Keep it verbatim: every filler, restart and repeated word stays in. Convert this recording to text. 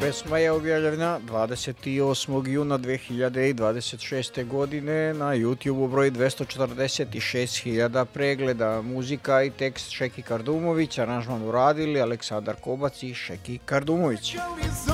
Pesma je objavljena dvadeset osmog juna dve hiljade dvadeset šeste. godine na YouTubeu broj dvesta četrdeset šest hiljada pregleda. Muzika i tekst Šeki Kardumović, aranžman uradili Aleksandar Kobac i Šeki Kardumović.